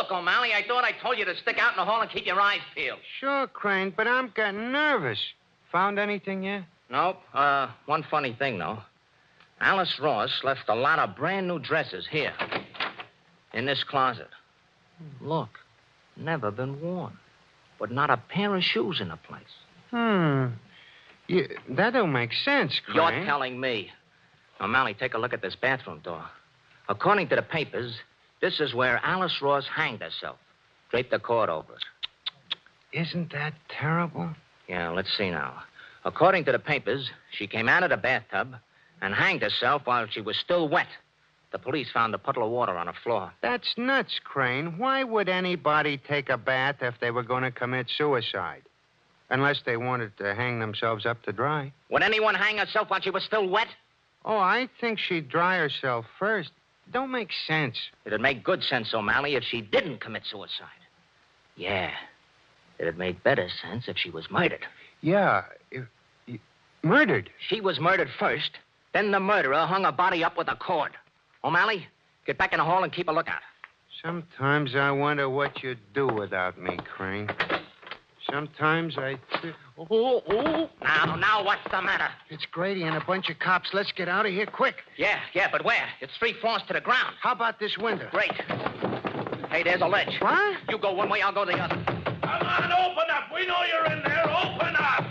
Look, O'Malley, I thought I told you to stick out in the hall and keep your eyes peeled. Sure, Crane, but I'm getting nervous. Found anything yet? Nope. One funny thing, though. Alice Ross left a lot of brand new dresses here. In this closet. Look. Never been worn. But not a pair of shoes in the place. That don't make sense, Crane. You're telling me. O'Malley, take a look at this bathroom door. According to the papers, this is where Alice Ross hanged herself. Draped the cord over it. Isn't that terrible? Yeah, let's see now. According to the papers, she came out of the bathtub and hanged herself while she was still wet. The police found a puddle of water on the floor. That's nuts, Crane. Why would anybody take a bath if they were going to commit suicide? Unless they wanted to hang themselves up to dry. Would anyone hang herself while she was still wet? Oh, I think she'd dry herself first. Don't make sense. It'd make good sense, O'Malley, if she didn't commit suicide. Yeah. It'd make better sense if she was murdered. Yeah. Murdered? She was murdered first. Then the murderer hung her body up with a cord. O'Malley, get back in the hall and keep a lookout. Sometimes I wonder what you'd do without me, Crane. Sometimes I... Now, what's the matter? It's Grady and a bunch of cops. Let's get out of here quick. Yeah, but where? It's 3 floors to the ground. How about this window? Great. Hey, there's a ledge. What? You go one way, I'll go the other. Come on, open up. We know you're in there. Open up.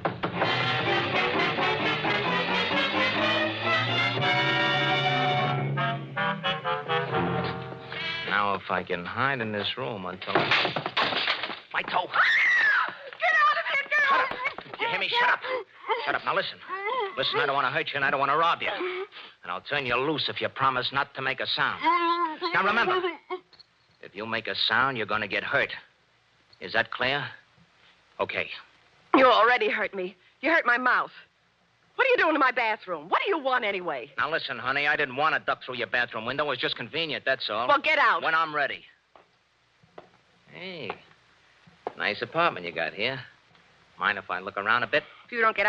Now, if I can hide in this room until my toe. Get out of here, get out of here. You hear me? Shut up. Shut up. Now, listen. Listen, I don't want to hurt you and I don't want to rob you. And I'll turn you loose if you promise not to make a sound. Now, remember, if you make a sound, you're going to get hurt. Is that clear? Okay. You already hurt me. You hurt my mouth. What are you doing in my bathroom? What do you want anyway? Now, listen, honey, I didn't want to duck through your bathroom window. It was just convenient, that's all. Well, get out. When I'm ready. Hey, nice apartment you got here. Mind if I look around a bit? If you don't get